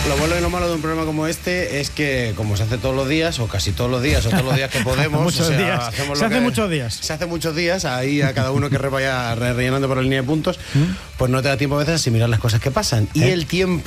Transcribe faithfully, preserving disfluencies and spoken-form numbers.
Lo bueno y lo malo de un programa como este es que, como se hace todos los días, o casi todos los días, o todos los días que podemos, muchos o sea, días. hacemos Se lo hace que, muchos días. Se hace muchos días, ahí a cada uno que vaya rellenando por la línea de puntos, ¿Mm? Pues no te da tiempo a veces a asimilar las cosas que pasan. Y ¿Eh? el tiempo